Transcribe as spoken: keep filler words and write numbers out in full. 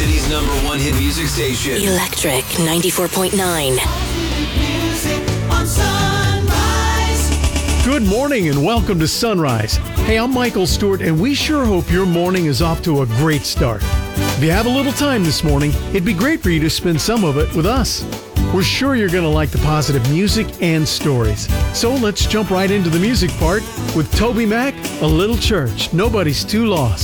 City's number one hit music station. Electric ninety-four point nine. Good morning and welcome to Sunrise. Hey, I'm Michael Stewart, and we sure hope your morning is off to a great start. If you have a little time this morning, it'd be great for you to spend some of it with us. We're sure you're going to like the positive music and stories. So let's jump right into the music part with Toby Mac, A Little Church. Nobody's Too Lost.